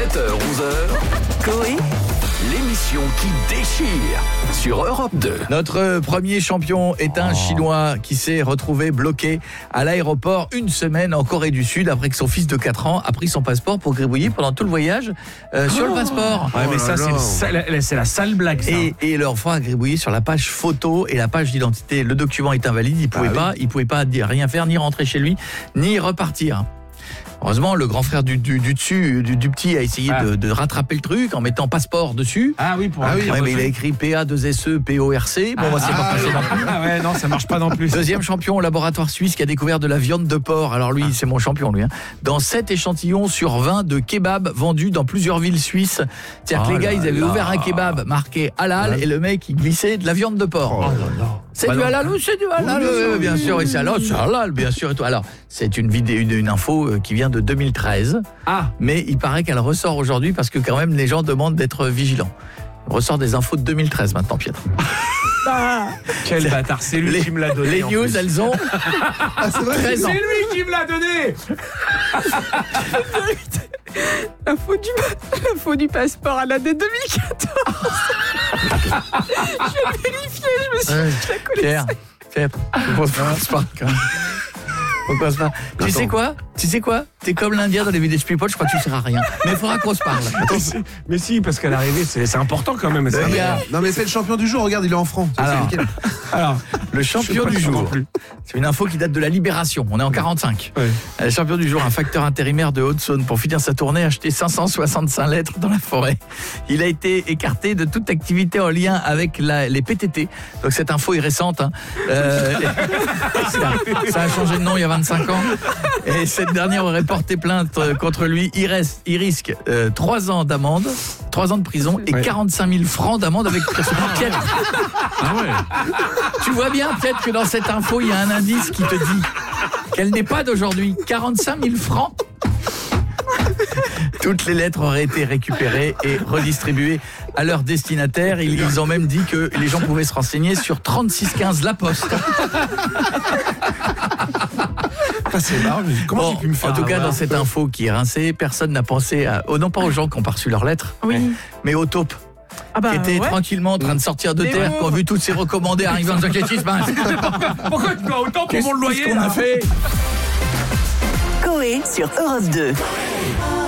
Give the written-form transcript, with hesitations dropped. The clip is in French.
7h-11h, Coé, l'émission qui déchire sur Europe 2. Notre premier champion est un Chinois qui s'est retrouvé bloqué à l'aéroport une semaine en Corée du Sud après que son fils de 4 ans a pris son passeport pour gribouiller pendant tout le voyage sur le passeport. Ouais, mais ça, c'est la sale blague, ça. Et l'enfant a gribouillé sur la page photo et la page d'identité. Le document est invalide, il pouvait pas rien faire, ni rentrer chez lui, ni repartir. Heureusement, le grand frère du petit a essayé de rattraper le truc en mettant passeport dessus. Ah oui, mais il a écrit PA2SE PORC. Bon, c'est pas passé non plus. Ah ouais, non, ça marche pas non plus. Deuxième champion au laboratoire suisse qui a découvert de la viande de porc. Alors lui, c'est mon champion, lui. Dans 7 échantillons sur 20 de kebabs vendus dans plusieurs villes suisses. C'est-à-dire que les gars, ils avaient ouvert un kebab marqué halal et le mec, il glissait de la viande de porc. C'est du halal ou c'est du halal? Bien sûr, et c'est halal, bien sûr. Et tout. Alors, c'est une vidéo, une info qui vient de 2013. Mais il paraît qu'elle ressort aujourd'hui parce que quand même les gens demandent d'être vigilants. On ressort des infos de 2013 maintenant, Pietre. Quel bâtard, c'est lui qui me l'a donné. Les news, elles ont c'est vrai, 13 ans. C'est lui qui me l'a donné. L'info du passeport, elle a des 2014. Je vais vérifier, je me suis dit, je la connaissais. Pierre, on passe pas quand même. On passe pas. Tu sais quoi? T'es comme l'Indien dans les Village People, je crois que tu seras rien. Mais il faudra qu'on se parle. Mais si, parce qu'à l'arrivée, c'est important quand même. Non mais c'est le champion du jour, regarde, il est en franc. Alors, le champion du jour, c'est une info qui date de la Libération, on est en 45. Le champion du jour, un facteur intérimaire de Haute-Saône, pour finir sa tournée, a acheté 565 lettres dans la forêt. Il a été écarté de toute activité en lien avec les PTT. Donc cette info est récente. Ça a changé de nom il y a 25 ans. Et cette dernière aurait porté plainte contre lui. Il risque 3 ans d'amende, 3 ans de prison et 45 000 francs d'amende avec Pierre. Ah ouais. Tu vois bien peut-être que dans cette info, il y a un indice qui te dit qu'elle n'est pas d'aujourd'hui. 45 000 francs. Toutes les lettres auraient été récupérées et redistribuées à leurs destinataires. Ils ont même dit que les gens pouvaient se renseigner sur 3615 La Poste. C'est marrant, comment j'ai pu me faire en tout cas, dans cette info qui est rincée, personne n'a pensé non pas aux gens qui ont pas reçu leurs lettres, mais aux taupes. Qui étaient tranquillement en train de sortir de terre, qui ont vu toutes ces recommandés arriver en athlétisme. Pourquoi tu dois autant pour mon loyer? Qu'est-ce qu'on a fait? Coé sur Europe 2.